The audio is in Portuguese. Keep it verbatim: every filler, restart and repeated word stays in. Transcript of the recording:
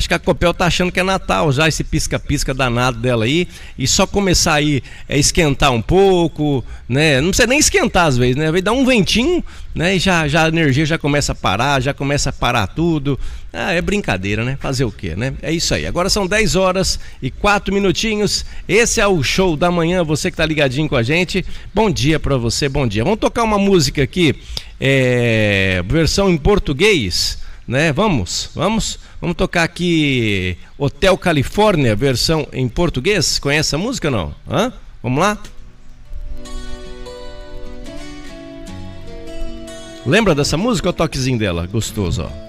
Acho que a Copel tá achando que é Natal já, esse pisca-pisca danado dela aí, e só começar aí a esquentar um pouco, né? Não precisa nem esquentar às vezes, né? Vai dar um ventinho, né? E já, já a energia já começa a parar, já começa a parar tudo. Ah, é brincadeira, né? Fazer o quê, né? É isso aí. Agora são dez horas e quatro minutinhos. Esse é o show da manhã, você que tá ligadinho com a gente. Bom dia pra você, bom dia. Vamos tocar uma música aqui, é... versão em português, né? Vamos, vamos, vamos tocar aqui Hotel Califórnia, versão em português. Conhece a música ou não? Hã? Vamos lá? Lembra dessa música? Olha o toquezinho dela, gostoso, ó.